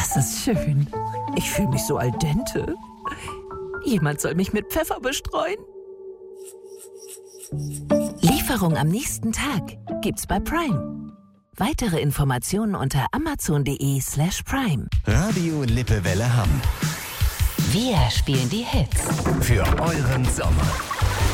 Das ist schön. Ich fühle mich so al dente. Jemand soll mich mit Pfeffer bestreuen. Lieferung am nächsten Tag gibt's bei Prime. Weitere Informationen unter amazon.de/prime. Radio Lippewelle Hamm. Wir spielen die Hits. Für euren Sommer.